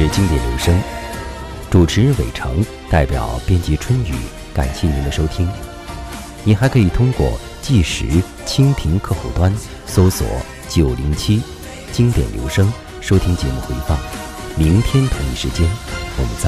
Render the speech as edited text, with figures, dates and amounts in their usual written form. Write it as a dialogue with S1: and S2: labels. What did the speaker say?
S1: 经典留声，主持人伟成，代表编辑春雨，感谢您的收听。您还可以通过计时蜻蜓客户端搜索907经典留声收听节目回放。明天同一时间我们再